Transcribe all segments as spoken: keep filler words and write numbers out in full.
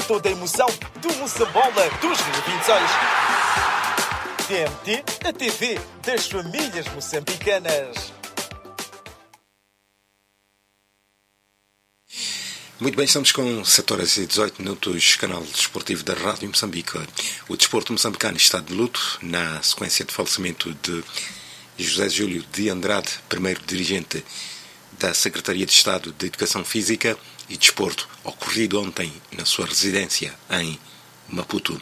toda a emoção do Moçambola dos Revinzões. T M T, a T V das famílias moçambicanas. Muito bem, estamos com sete horas e dezoito minutos, canal desportivo da Rádio Moçambique. O desporto moçambicano está de luto na sequência de falecimento de José Júlio de Andrade, primeiro dirigente da Secretaria de Estado de Educação Física e Desporto, ocorrido ontem na sua residência em Maputo.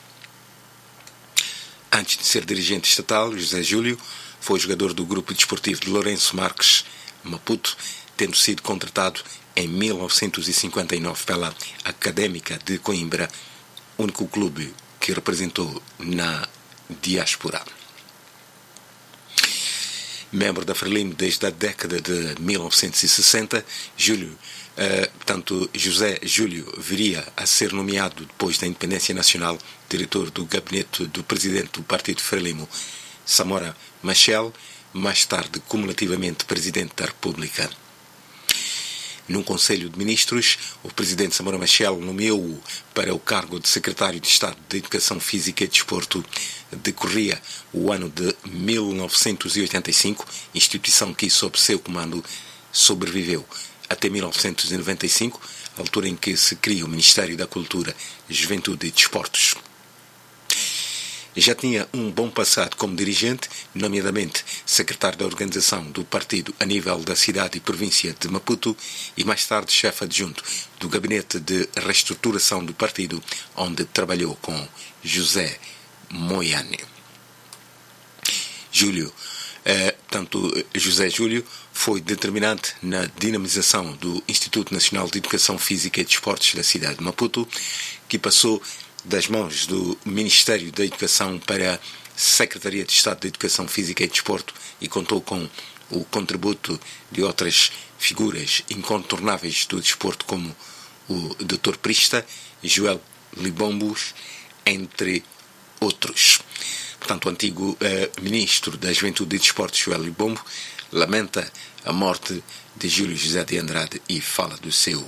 Antes de ser dirigente estatal, José Júlio foi jogador do grupo desportivo de Lourenço Marques, Maputo, tendo sido contratado em mil novecentos e cinquenta e nove pela Académica de Coimbra, único clube que representou na diáspora. Membro da Frelimo desde a década de mil novecentos e sessenta, Júlio, eh, portanto, José Júlio viria a ser nomeado, depois da independência nacional, diretor do gabinete do presidente do Partido Frelimo, Samora Machel, mais tarde cumulativamente presidente da República. Num Conselho de Ministros, o presidente Samora Machel nomeou-o para o cargo de secretário de Estado de Educação Física e Desporto. Decorria o ano de mil novecentos e oitenta e cinco, instituição que, sob seu comando, sobreviveu até mil novecentos e noventa e cinco, altura em que se cria o Ministério da Cultura, Juventude e Desportos. Já tinha um bom passado como dirigente, nomeadamente secretário da organização do partido a nível da cidade e província de Maputo e mais tarde chefe adjunto do gabinete de reestruturação do partido, onde trabalhou com José Moiane. Júlio, eh, tanto José Júlio foi determinante na dinamização do Instituto Nacional de Educação Física e Desportos da cidade de Maputo, que passou das mãos do Ministério da Educação para a Secretaria de Estado de Educação Física e Desporto e contou com o contributo de outras figuras incontornáveis do desporto, como o doutor Prista, Joel Libombos, entre outros. Portanto, o antigo eh, Ministro da Juventude e Desportos, Joel Libombo, lamenta a morte de Júlio José de Andrade e fala do seu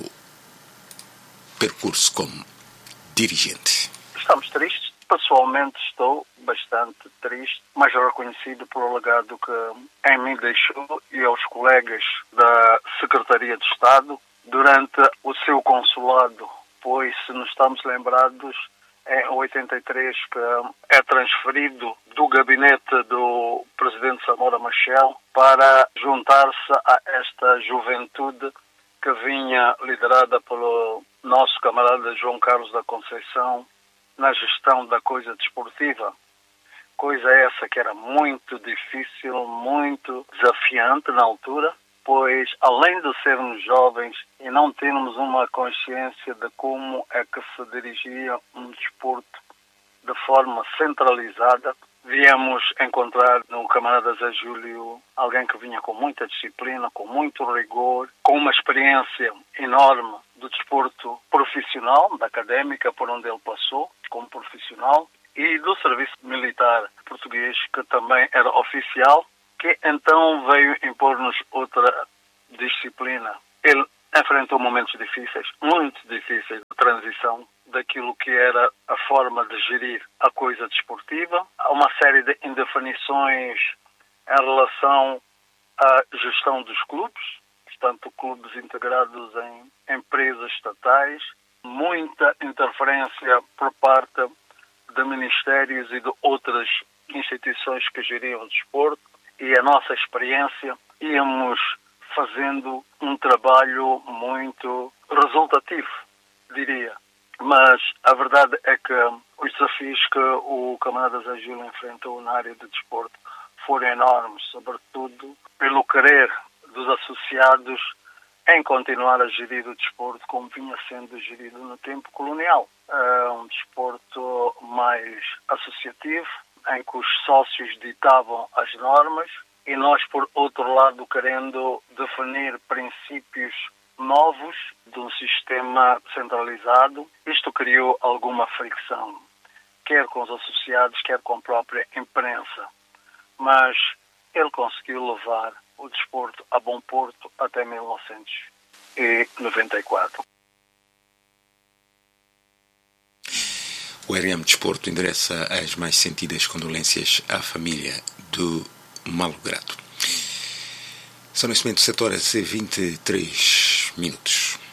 percurso como dirigente. Estamos tristes. Pessoalmente estou bastante triste, mas reconhecido pelo legado que em mim deixou e aos colegas da Secretaria de Estado durante o seu consulado, pois, se nos estamos lembrados, em oitenta e três que é transferido do gabinete do presidente Samora Machel para juntar-se a esta juventude que vinha liderada pelo nosso camarada João Carlos da Conceição na gestão da coisa desportiva. Coisa essa que era muito difícil, muito desafiante na altura, pois além de sermos jovens e não termos uma consciência de como é que se dirigia um desporto de forma centralizada, viemos encontrar no camarada Zé Júlio alguém que vinha com muita disciplina, com muito rigor, com uma experiência enorme do desporto profissional, da académica por onde ele passou como profissional, e do serviço militar português, que também era oficial, que então veio impor-nos outra disciplina. Ele enfrentou momentos difíceis, muito difíceis, de transição daquilo que era a forma de gerir a coisa desportiva. Há uma série de indefinições em relação à gestão dos clubes, portanto, clubes integrados em empresas estatais, muita interferência por parte de ministérios e de outras instituições que geriam o desporto, e a nossa experiência íamos fazendo um trabalho muito resultativo, diria. Mas a verdade é que os desafios que o camarada Zé Júlio enfrentou na área de desporto foram enormes, sobretudo pelo querer dos associados em continuar a gerir o desporto como vinha sendo gerido no tempo colonial. É um desporto mais associativo, em que os sócios ditavam as normas e nós, por outro lado, querendo definir princípios novos de um sistema centralizado. Isto criou alguma fricção, quer com os associados, quer com a própria imprensa. Mas ele conseguiu levar o desporto a bom porto até mil novecentos e noventa e quatro. O R M Desporto endereça as mais sentidas condolências à família do malogrado. São neste momento sete horas e vinte e três minutos.